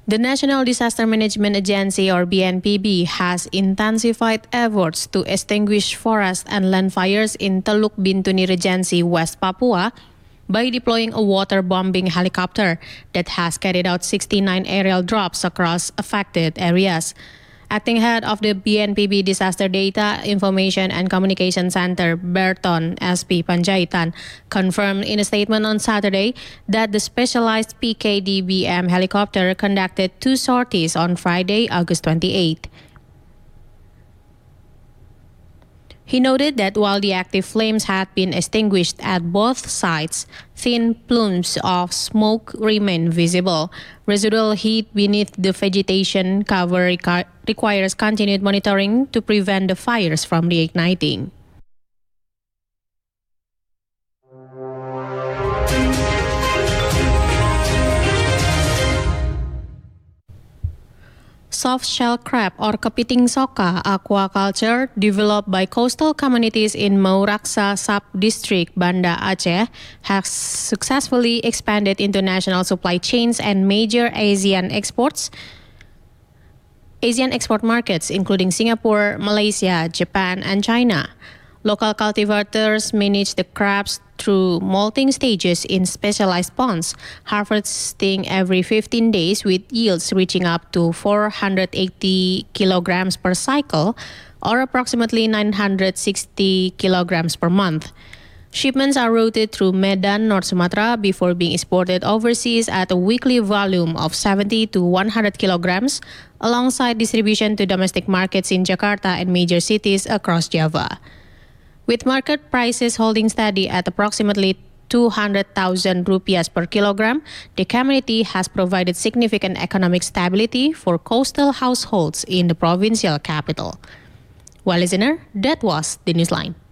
The National Disaster Management Agency, or BNPB, has intensified efforts to extinguish forest and land fires in Teluk Bintuni Regency, West Papua, by deploying a waterbombing helicopter that has carried out 69 aerial drops across affected areas. Acting head of the BNPB Disaster Data, Information and Communication Center, Berton SP Panjaitan, confirmed in a statement on Saturday that the specialized PKDBM helicopter conducted 2 sorties on Friday, August 28. He noted that while the active flames had been extinguished at both sites, thin plumes of smoke remain visible. Residual heat beneath the vegetation cover requires continued monitoring to prevent the fires from reigniting. Soft-shell crab or kepiting soka aquaculture developed by coastal communities in Mauraksa sub-district Banda Aceh has successfully expanded into national supply chains and major Asian export markets including Singapore, Malaysia, Japan, and China. Local cultivators manage the crabs through molting stages in specialized ponds, harvesting every 15 days with yields reaching up to 480 kilograms per cycle, or approximately 960 kilograms per month. Shipments are routed through Medan, North Sumatra, before being exported overseas at a weekly volume of 70 to 100 kilograms, alongside distribution to domestic markets in Jakarta and major cities across Java. With market prices holding steady at approximately 200,000 rupiahs per kilogram, the community has provided significant economic stability for coastal households in the provincial capital. Well, listener, that was the Newsline.